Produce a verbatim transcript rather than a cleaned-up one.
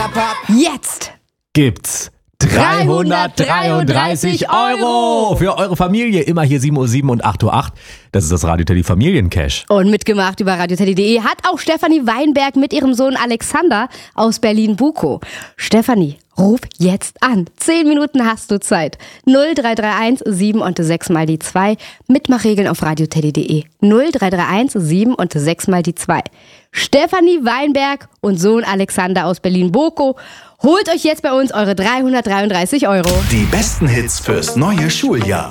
Jetzt gibt's dreihundertdreiunddreißig Euro für eure Familie. Immer hier sieben Uhr sieben und acht Uhr acht. Das ist das Radio Teddy Familiencash. Und mitgemacht über radioteddy punkt de hat auch Stefanie Weinberg mit ihrem Sohn Alexander aus Berlin-Bukow. Stefanie, ruf jetzt an. Zehn Minuten hast du Zeit. null drei drei eins sieben und sechs mal die zwei. Mitmachregeln auf radioteddy punkt de. null drei drei eins sieben und sechs mal die zwei. Stefanie Weinberg und Sohn Alexander aus Berlin-Bukow. Holt euch jetzt bei uns eure dreihundertdreiunddreißig Euro. Die besten Hits fürs neue Schuljahr.